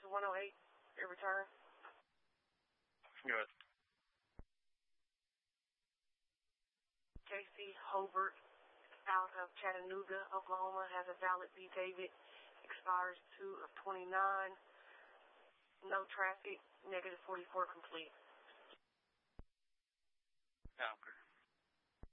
to 108, your return. Good. Casey Hobart out of Chattanooga, Oklahoma, has a valid B. David, expires 2 of 29. No traffic, negative 44 complete.